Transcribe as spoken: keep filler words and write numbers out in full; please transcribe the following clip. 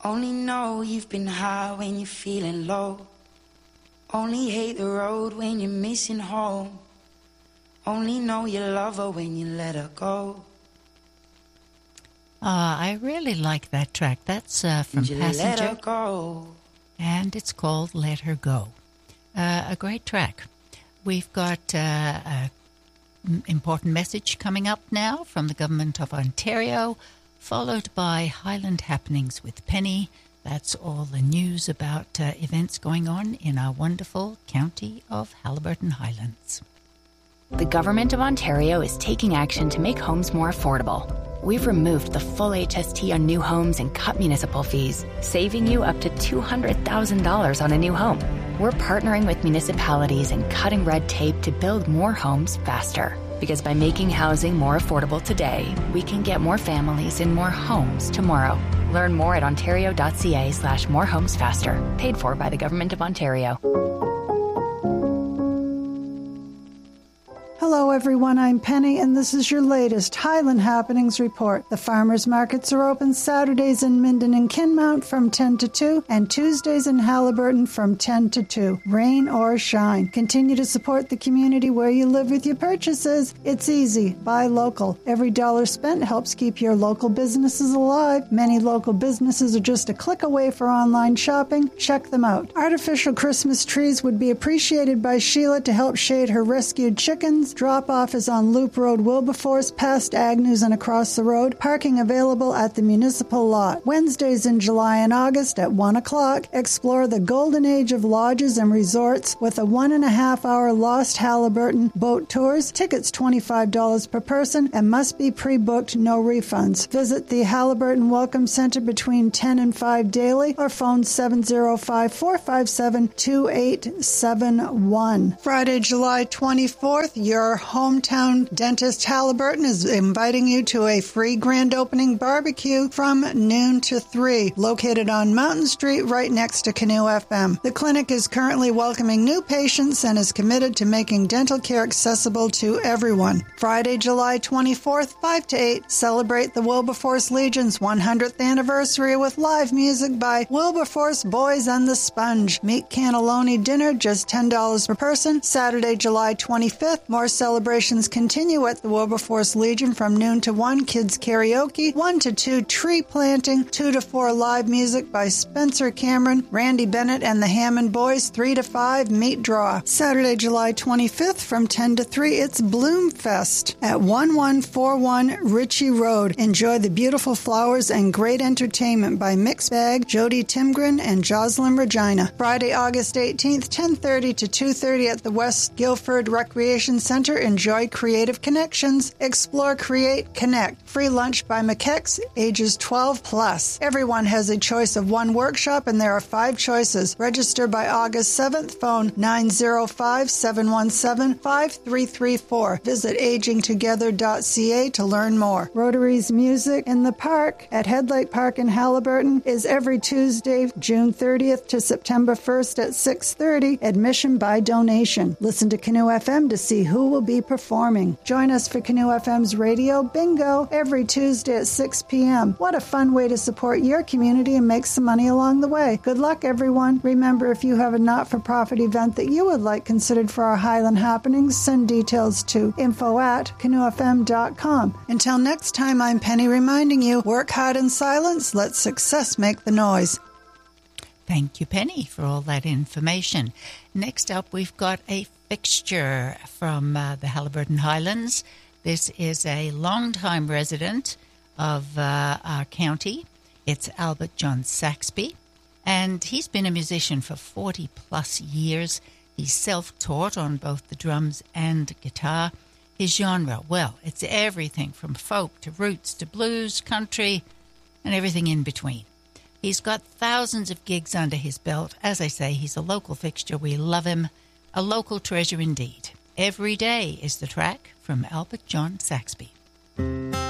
Only know you've been high when you're feeling low. Only hate the road when you're missing home. Only know you love her when you let her go. Ah, I really like that track. That's uh, from And you let Passenger, her go. and it's called Let Her Go. Uh, a great track. We've got uh, a important message coming up now from the Government of Ontario, followed by Highland Happenings with Penny. That's all the news about uh, events going on in our wonderful county of Haliburton Highlands. The Government of Ontario is taking action to make homes more affordable. We've removed the full H S T on new homes and cut municipal fees, saving you up to two hundred thousand dollars on a new home. We're partnering with municipalities and cutting red tape to build more homes faster. Because by making housing more affordable today, we can get more families in more homes tomorrow. Learn more at ontario.ca slash more homes faster. Paid for by the Government of Ontario. Hello everyone, I'm Penny and this is your latest Highland Happenings report. The farmers markets are open Saturdays in Minden and Kinmount from ten to two and Tuesdays in Haliburton from ten to two. Rain or shine. Continue to support the community where you live with your purchases. It's easy. Buy local. Every dollar spent helps keep your local businesses alive. Many local businesses are just a click away for online shopping. Check them out. Artificial Christmas trees would be appreciated by Sheila to help shade her rescued chickens. Drop-off is on Loop Road, Wilberforce, past Agnews and across the road. Parking available at the municipal lot. Wednesdays in July and August at one o'clock. Explore the golden age of lodges and resorts with a one and a half hour Lost Haliburton boat tours. Tickets twenty-five dollars per person and must be pre-booked, no refunds. Visit the Haliburton Welcome Center between ten and five daily or phone seven oh five, four five seven, two eight seven one. Friday, July twenty-fourth, your hometown dentist Haliburton is inviting you to a free grand opening barbecue from noon to three, located on Mountain Street right next to Canoe F M. The clinic is currently welcoming new patients and is committed to making dental care accessible to everyone. Friday, July twenty-fourth, five to eight, celebrate the Wilberforce Legion's one hundredth anniversary with live music by Wilberforce Boys and the Sponge. Meat cannelloni dinner, just ten dollars per person. Saturday, July twenty-fifth, more celebrations continue at the Wilberforce Legion from noon to one. Kids karaoke, one to two tree planting, two to four live music by Spencer Cameron, Randy Bennett and the Hammond Boys, three to five meat draw. Saturday, July twenty-fifth from ten to three, it's Bloom Fest at eleven forty-one Ritchie Road. Enjoy the beautiful flowers and great entertainment by Mixed Bag, Jody Timgren and Jocelyn Regina. Friday, August eighteenth, ten thirty to two thirty at the West Guilford Recreation Center. Enjoy creative connections. Explore, create, connect. Free lunch by McKex, ages twelve plus. Everyone has a choice of one workshop and there are five choices. Register by August seventh. Phone nine oh five, seven one seven, five three three four. Visit aging together dot c a to learn more. Rotary's Music in the Park at Headlight Park in Haliburton is every Tuesday, June thirtieth to September first at six thirty. Admission by donation. Listen to Canoe F M to see who will be performing. Join us for Canoe F M's Radio Bingo every Tuesday at six p.m. What a fun way to support your community and make some money along the way. Good luck, everyone. Remember, if you have a not-for-profit event that you would like considered for our Highland Happenings, send details to info at canoe f m dot com. Until next time, I'm Penny reminding you, work hard in silence, let success make the noise. Thank you, Penny, for all that information. Next up, we've got a fixture from uh, the Haliburton Highlands. This is a longtime resident of uh, our county. It's Albert John Saxby, and he's been a musician for forty plus years. He's self-taught on both the drums and guitar. His genre, well, it's everything from folk to roots to blues, country, and everything in between. He's got thousands of gigs under his belt. As I say, he's a local fixture. We love him. A local treasure indeed. Every Day is the track from Albert John Saxby.